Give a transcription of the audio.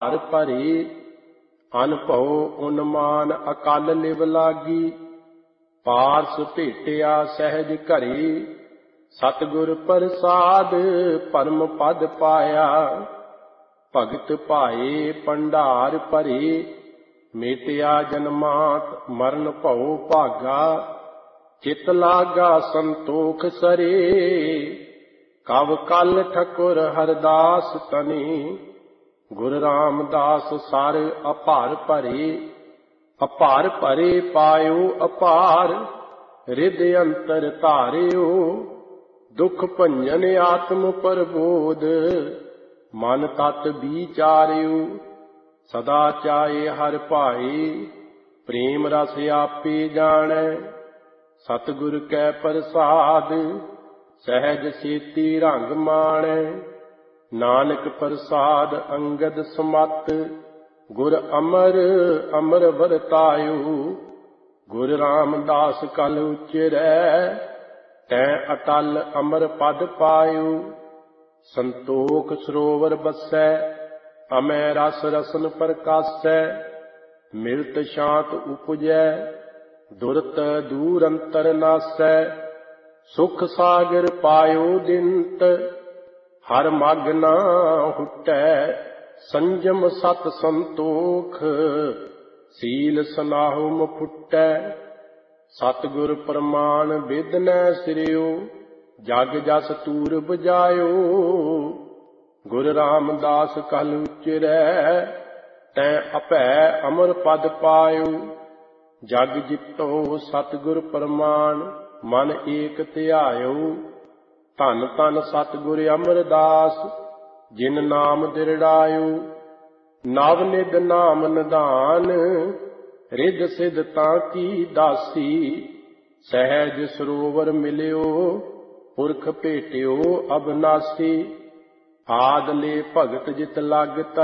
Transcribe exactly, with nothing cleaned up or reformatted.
ਹਰ ਭਰੇ ਅਨਭਉ ਉਨਮਾਨ ਅਕਲ ਲਿਵ ਲਾਗੀ। ਪਾਰਸ ਭੇਟਿਆ ਸਹਿਜ ਘਰੇ ਸਤਿਗੁਰ ਪ੍ਰਸਾਦ ਪਰਮ ਪਦ ਪਾਇਆ। ਭਗਤ ਭਾਏ ਭੰਡਾਰ ਭਰੇ ਮੇਟਿਆ ਜਨਮਾਤ ਮਰਨ ਭਉ ਭਾਗਾ। ਚਿਤ ਲਾਗਾ ਸੰਤੋਖ ਸਰੇ ਕਵ ਕਲ ਠਕੁਰ ਹਰਦਾਸ ਤਨੀ। ਗੁਰ ਰਾਮਦਾਸ ਸਰ ਅਪਾਰ ਭਰੇ ਅਪਾਰ ਭਰੇ ਪਾਇਓ ਅਪਾਰ। ਰਿਦ ਅੰਤਰ ਧਾਰਿਓ ਦੁਖ ਭੰਜਨ ਆਤਮ ਪ੍ਰਬੋਧ। ਮਨ ਤਤ ਵਿਚਾਰਿਓ ਸਦਾ ਚਾਏ ਹਰਿ ਭਾਈ। ਪ੍ਰੇਮ ਰਸ ਆਪੇ ਜਾਣੈ ਸਤਿਗੁਰ ਕੈ ਪ੍ਰਸਾਦ। ਸਹਿਜ ਸੇਤੀ ਰੰਗ ਮਾਣੈ ਨਾਨਕ ਪ੍ਰਸਾਦ ਅੰਗਦ ਸਮਤ। ਗੁਰ ਅਮਰ ਅਮਰ ਵਰਤਾਇਓ ਗੁਰ ਰਾਮਦਾਸ ਕਲ ਉਚਰੈ। ਤੈਂ ਅਟਲ ਅਮਰ ਪਦ ਪਾਇਓ ਸੰਤੋਖ ਸਰੋਵਰ ਬਸੈ। ਅਮੈ ਰਸ ਰਸਨ ਪ੍ਰਕਾਸੈ ਮਿਲਤ ਸ਼ਾਂਤ ਉਪਜੈ। ਦੁਰਤ ਦੂਰ ਅੰਤਰ ਨਾਸੈ ਸੁਖ ਸਾਗਰ ਪਾਇਓ ਦਿਨਤ। ਹਰ ਮਗ ਨਾ ਹੁਟੈ ਸੰਜਮ ਸਤ ਸੰਤੋਖ। ਸੀਲ ਸਨਾਹੁ ਮ ਫੁਟੈ ਸਤਿਗੁਰ ਪ੍ਰਮਾਣ ਬੇਦਨੈ ਸਿਰਿਓ। ਜਗ ਜਸ ਤੂਰ ਬਜਾਇਓ ਗੁਰ ਰਾਮਦਾਸ ਕਲ ਉਚਰੈ। ਤੈਂ ਅਭੈ ਅਮਰ ਪਦ ਪਾਇਓ ਜਗ ਜਿਤੋ ਸਤਿਗੁਰ ਪ੍ਰਮਾਣ। ਮਨ ਏਕ ਧਿਆਇਓ ਧੰਨ ਧੰਨ ਸਤਿਗੁਰ ਅਮਰਦਾਸ ਜਿਨ ਨਾਮ ਦਿਰੜਾਇਓ। ਨਵ ਨਿਧ ਨਾਮ ਨਿਧਾਨ ਰਿੱਧ ਸਿਧ ਤਾਂ ਕੀ ਦਾਸੀ। ਸਹਿਜ ਸਰੋਵਰ ਮਿਲਿਓ ਪੁਰਖ ਭੇਟਿਓ ਅਬਨਾਸੀ। ਆਦ ਲੈ ਭਗਤ ਜਿਤ ਲਗ